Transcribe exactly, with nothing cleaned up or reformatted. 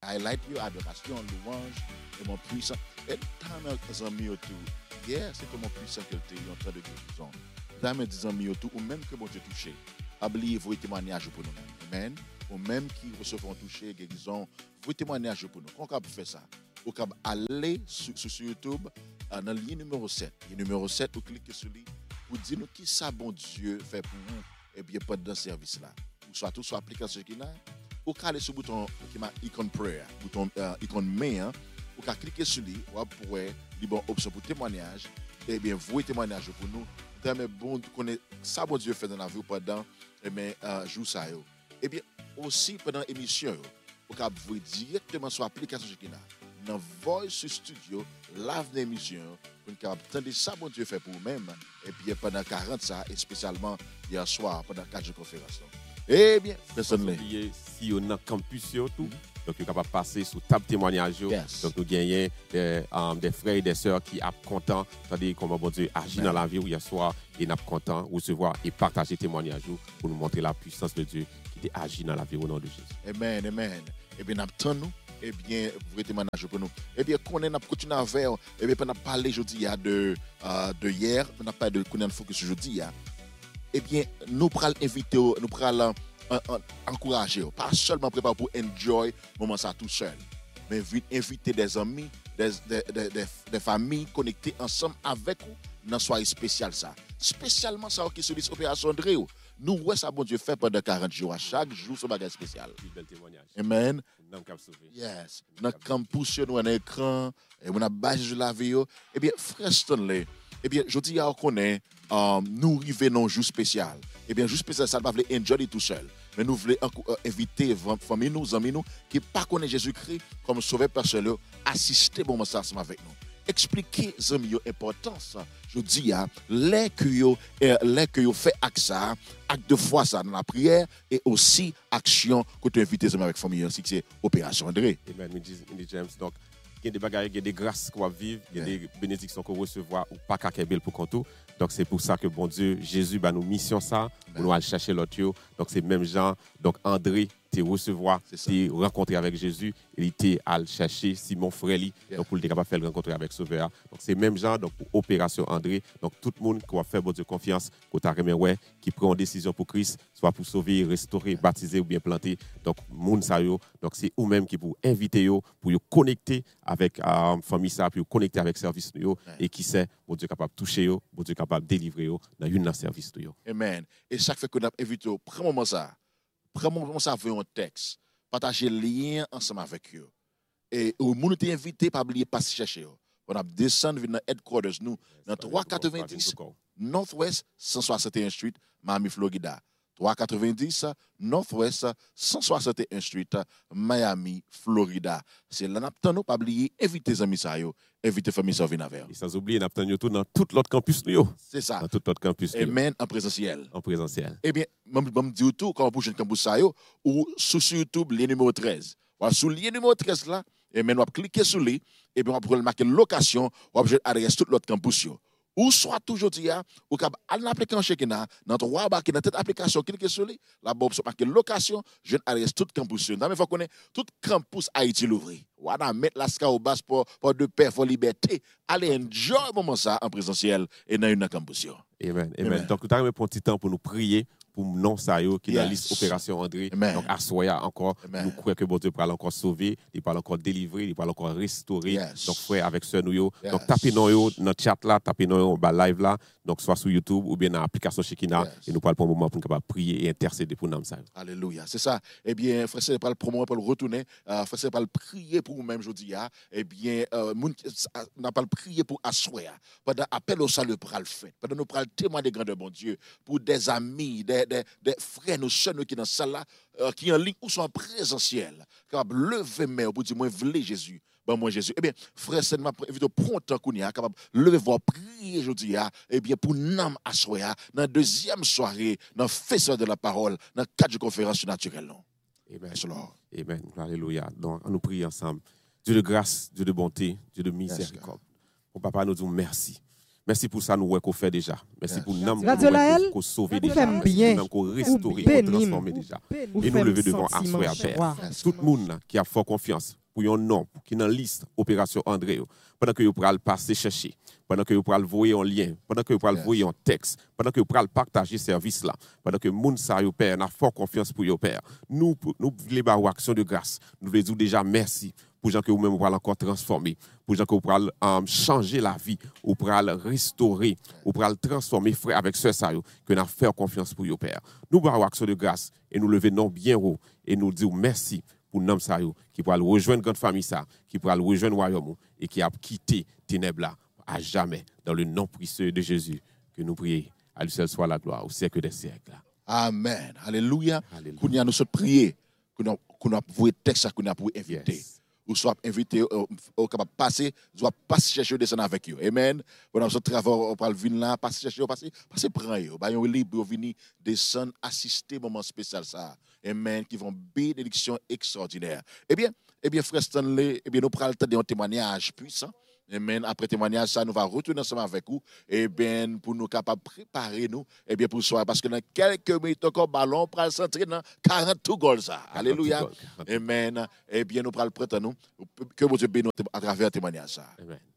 highlight yo, adoration, louange, et mon puissant. Et tant mes amis autour, hier, c'est comme mon puissant que tu es en train de guérison. Dans mes amis autour, ou même que bon Dieu touché, oubliez vos témoignages pour nous-mêmes. Amen. Ou même qui recevront toucher, guérison, vos témoignages pour nous. Quand on peut faire ça, on peut aller sur, sur YouTube, dans le lien numéro sept. Le numéro sept, vous cliquez sur lui pour dire nous qui ça bon Dieu fait pour vous, et bien pas dans ce service-là. Ou soit tout sur l'application qui là, ou aller sur le bouton qui m'a icon prayer, bouton euh, icon main, ou qu'à cliquer sur lui, ou pourrait une bonne option pour témoignage, et bien vous témoignage pour nous. Mais bon, connaît ça bon Dieu fait dans la vie pendant et bien euh, jour ça yo. Et bien aussi pendant l'émission, vous pouvez vous directement sur l'application qui là. Dans Voice Studio, live d'émission, pour nous entendre ça bon Dieu fait pour vous-même. Et puis pendant quarante ça, et spécialement hier soir pendant quatre jours de conférence. Eh bien, personne ne si on a un campus surtout, mm-hmm. donc on est capable de passer sous table témoignage. Yes. Donc nous gagnons des, um, des frères et des sœurs qui sont contents, c'est-à-dire comment bon Dieu agit dans la vie hier soir et nous sommes contents de recevoir et partager témoignage pour nous montrer la puissance de Dieu qui agit dans la vie au nom de Jésus. Amen, amen. Eh bien, nous attendons. Eh bien, vous témoignage pour nous. Eh bien, qu'on a continué à faire, eh bien, on a parlé aujourd'hui de, euh, de hier, on a parlé de qu'on a focus aujourd'hui. Eh bien, nous pourrons inviter, nous pourrons encourager, pas seulement préparer pour enjoy le moment ça tout seul, mais inviter des amis, des, des, des, des, des familles connectées ensemble avec vous dans une soirée spéciale ça. Spécialement ça qui est sur l'opération André. Nous, ouais, ça bon Dieu fait pendant quarante jours. À chaque jour, ce bagage spécial. Amen. Yes. Dans le campus, nous avons un écran, et on a bâti la vie. Eh bien, frère Stanley, eh bien, je dis à qu'on est, um, nous arrivons dans un jour spécial. Eh bien, jour spécial, ça ne va pas enjoy tout seul. Mais nous voulons uh, inviter les familles, nous, amis, nous, qui ne connaissent pas Jésus-Christ comme sauveur personnel, assister bon moment avec nous. Expliquer l'importance, je dis, les que vous faites acte ça, acte de foi ça dans la prière et aussi action que tu invites avec la famille, ainsi que c'est Opération André. Amen, James. Donc, il y a des bagages, il y a des grâces qu'on va vivre, il y a des bénédictions qu'on va recevoir ou pas qu'à Kébel pour compter. Donc, c'est pour ça que, bon Dieu, Jésus, bah, nous mission ça, pour nous aller chercher l'autre. Donc, c'est même genre, donc André, tu recevoir, tu rencontrer avec Jésus, il était à le chercher, Simon Freli, yeah. Donc pour le capable de faire le rencontrer avec Sauveur. Donc, c'est même genre, donc pour Opération André, donc tout le monde qui va faire bon Dieu confiance, qui prend une décision pour Christ, soit pour sauver, restaurer, yeah. Baptiser ou bien planter. Donc, moun sa yo, donc c'est eux-mêmes qui pour inviter yo, pour yo connecter avec la euh, famille ça, pour yo connecter avec le service yo, yeah. Et qui sait, bon Dieu capable de toucher yo, bon Dieu capable de délivrer yo, dans une service yo. Amen. Et chaque fois qu'on a invité, prends moment ça. Prends ça avec un texte, partagez le lien ensemble avec eux. Et au monde est invité, pas oublier pas chercher. On a descendu dans headquarters nous dans trois cent quatre-vingt-dix Northwest cent soixante et un Street, Miami, Florida. trois cent quatre-vingt-dix Northwest cent soixante et un Street, Miami, Florida. C'est là n'a nous pas oublier inviter les amis ça yo, inviter famille ça venir avec. Et sans oublier n'a tout dans tout l'autre campus yo. C'est ça. Dans tout l'autre campus. Amen en présentiel. En présentiel. Eh bien, je me dis tout quand on bouge le campus ça yo ou sur YouTube lien numéro treize. Ou sur lien numéro treize là, et maintenant on va cliquer sur lui et bien on va marquer location, on va adresser tout l'autre campus yo. Ou soit toujours dire, ou cap à l'application Shekina, dans trois barres qui dans cette application, cliquez sur lui, la bob sur marqué location, je adresse tout campus. Dans mais faut connaître tout campus Haïti l'ouvrir. Voilà, mettre la ska au bas pour pour de paix, pour liberté. Allez enjoy moment ça en présentiel et dans une campus. Amen. Amen. Donc, tu as un petit temps pour nous prier pour non ça yo qui yes. Dans la liste Opération André. Amen. Donc à soya encore Amen. Nous croyons que bon Dieu pourra encore sauver, il pourra encore délivrer, il pourra encore restaurer. Yes. Donc frère avec sœur nous yo. Yes. Donc tapez nous yo dans chat là, tapez nous yo dans live là, donc soit sur YouTube ou bien dans l'application Shekina yes. Et nous parlons pour un moment pour capable prier et intercéder pour nous ça. Alléluia. C'est ça. Eh bien frère c'est pas le promo pour le retourner, euh, frère c'est pas le prier pour nous-mêmes aujourd'hui ah. Eh bien euh, n'a pas le prier pour assoya. Pendant appel au salut pour le faire. Pendant nous parler témoin des grandeurs bon Dieu pour des amis, des des, des frères nous sœurs qui dans salle là euh, qui en ligne ou sont en présentiel capable lever main pour dire moi voulez Jésus ben moi Jésus eh bien frère c'est m'a invite prendre temps qu'on y a capable lever voir prier aujourd'hui eh bien pour nam assoya dans deuxième soirée dans fesseur de la parole dans cadre de conférence naturelle non. Amen. Yes, Lord. Amen. Alléluia. Donc on nous prie ensemble. Dieu de grâce, Dieu de bonté, Dieu de miséricorde. Mon papa nous dit merci. Merci pour ça, nous ouais qu'on fait déjà. Merci pour nous Radio Laël, qu'on sauver vous déjà. faites bien. Merci pour nous qu'on restaurer, Ou qu'on bénim. transformer déjà. Ou Et nous faites lever devant sentiment Assoya joie. Père. Tout le monde là, qui a fort confiance pour un nom, qui est dans la liste Opération André, pendant que vous pourrez le passer chercher, pendant que vous pourrez le voir en lien, pendant que vous pourrez le voir en texte, pendant que vous pourrez le partager service là, pendant que moun sa yo Père, n'a fort confiance pour yo Père. Nous nous voulons ba action de grâce. Nous voulons dire déjà merci pour gens que vous même vous pourrez encore transformer, pour gens que vous pourrez um, changer la vie, ou pourrez le restaurer, ou pourrez le transformer frère avec ce ça yo que n'a faire confiance pour yo Père. Nous ba action de grâce et nous lever non bien haut et nous dire merci pour nom ça yo qui pourra rejoindre grande famille ça, qui pourra rejoindre royaume et qui a quitté ténèbres là à jamais dans le nom précieux de Jésus que nous prions. À lui seul soit la gloire au siècle des siècles. Amen. Alléluia. Alléluia. Qu'on y a nous sommes prier, qu'on a qu'on a pour texte qu'on a pour inviter. Yes. Ou soit invité au capable passer, soit passer chercher descendre avec eux. Amen. Pendant ce travail on parle venir là, passer chercher, passer, passer prendre eux. Ba yon libre venir descendre assister moment spécial ça. Amen qui vont bénédiction extraordinaire. Eh bien, eh bien frère Stanley, eh bien nous prenons le temps de un témoignage puissant. Amen. Après témoignage, ça, nous va retourner ensemble avec vous. Et bien, pour nous capables de préparer nous, et bien, pour soi, parce que dans quelques minutes encore, ballon, pour s'entrer dans quarante goals, ça. Alléluia. Amen. Et bien, nous prenons le prêt à nous. Que vous bénisse à travers le témoignage, ça. Amen.